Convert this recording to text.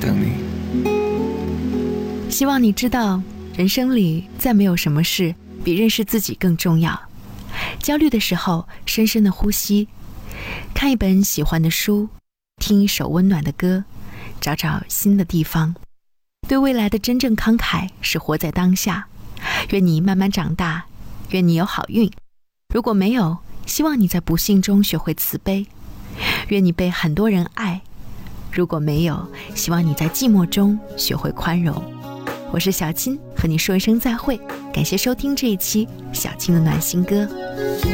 等你。 希望你知道，人生里再没有什么事比认识自己更重要。焦虑的时候，深深的呼吸，看一本喜欢的书，听一首温暖的歌，找找新的地方。对未来的真正慷慨是活在当下。愿你慢慢长大，愿你有好运。如果没有，希望你在不幸中学会慈悲。愿你被很多人爱。如果没有，希望你在寂寞中学会宽容。我是小青，和你说一声再会。感谢收听这一期小青的暖心歌。